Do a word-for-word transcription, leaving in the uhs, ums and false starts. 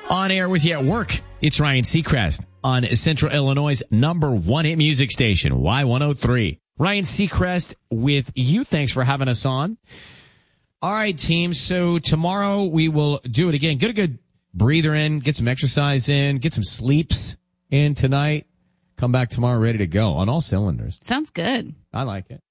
On air with you at work, it's Ryan Seacrest on Central Illinois' number one hit music station, Y one oh three. Ryan Seacrest with you. Thanks for having us on. All right, team. So tomorrow we will do it again. Get a good breather in, get some exercise in, get some sleeps in tonight. Come back tomorrow ready to go on all cylinders. Sounds good. I like it.